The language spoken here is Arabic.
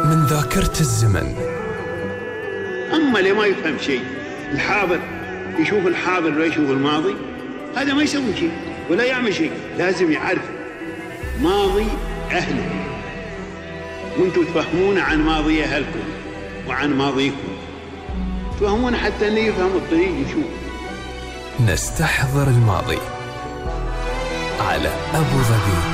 من ذاكرة الزمن. أما اللي ما يفهم شيء، الحاضر يشوف الحاضر ولا يشوف الماضي، هذا ما يسوي شيء ولا يعمل شيء. لازم يعرف ماضي أهله، وانتم تفهمون عن ماضي أهلكم وعن ماضيكم، تفهمون حتى أن يفهم الطريق يشوف. نستحضر الماضي على أبو ظبي.